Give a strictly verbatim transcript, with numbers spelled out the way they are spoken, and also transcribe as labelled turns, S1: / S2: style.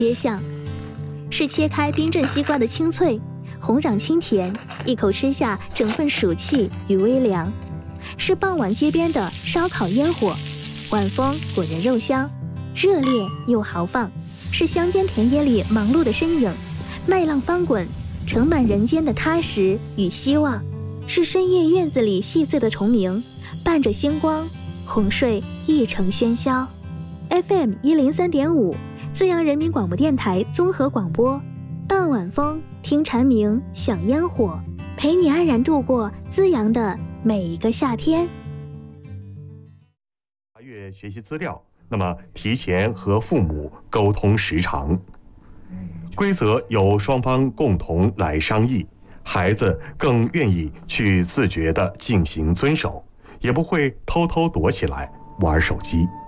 S1: 别想，是切开冰镇西瓜的清脆，红壤清甜，一口吃下整份暑气与微凉；是傍晚街边的烧烤烟火，晚风裹人肉香，热烈又豪放；是乡间田野里忙碌的身影，麦浪翻滚，盛满人间的踏实与希望；是深夜院子里细碎的虫鸣，伴着星光，哄睡一城喧嚣。F M 一零三点五，资阳人民广播电台综合广播，傍晚风，听蝉鸣，享烟火，陪你安然度过资阳的每一个夏天。
S2: 查阅学习资料，那么提前和父母沟通时长，规则由双方共同来商议，孩子更愿意去自觉地进行遵守，也不会偷偷躲起来玩手机。